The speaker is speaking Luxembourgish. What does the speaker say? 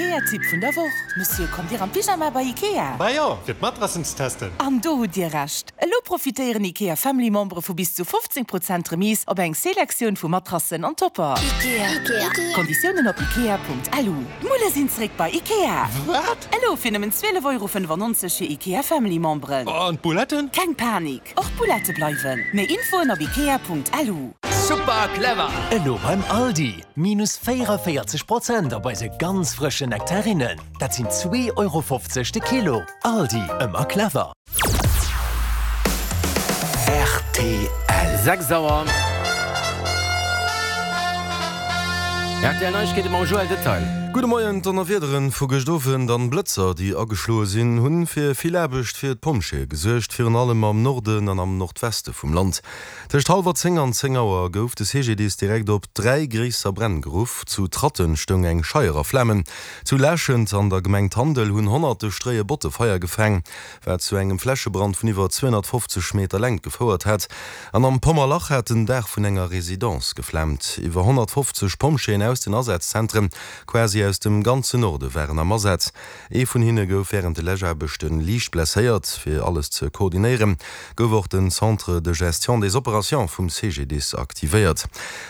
IKEA-Tipp vun der Woche. Monsieur, kommt ihr am Pyjama bei IKEA? Ba ja, fir Matrassen testen. Am do dir recht. Lo profitieren IKEA Family-Membre vu bis zu 15% Remis op eng Selektion vu Matrassen an Topper. IKEA. Konditionen op ikea.lu. Mulle sind's bei IKEA. Wat? Elo finden 12,95 € IKEA Family-Membren. Und Buletten? Kein Panik. Auch Bulette bleiben. Mehr Info auf ikea.lu. Super clever! Elo beim Aldi. Minus 44% bei se ganz frischen Nektarinnen. Dat sind 2,50 € de Kilo. Aldi, immer clever. RTL. Sag sauer. RTL 9 geht immer Joel Detail. Gute Morgen, dann erwiederen vu Gestoffen dann Blitzer, die ageschlo sinn hunn fir viel Äbecht fir d Pomsche gesuercht fir allem am Norden an am Nordweste vum Land. Techt halber 10 an 10 Auer gouf des HGDs direkt op 3 Grieser Brenngrouf zu Tratten stung eng scheierer Flemmen. Zu lächend an der Gemengt Handel hunn 100 Streie Botte Feier gefeng, wär zu engem Fläschebrand vun iwwer 250 Meter leng gefauerert hett. An am Pommerlach hat den Dach vun enger Residenz geflemmt. Iwer 150 Pomscheen aus den Ersatzzentren, quasi aus dem ganzen Norde wären am Ersatz. Vun hinne gouf während de Lägerbechten Liicht blesséiert, fir alles ze koordinieren, gouf den Centre de Gestion des Operations vum CGDs aktiviert.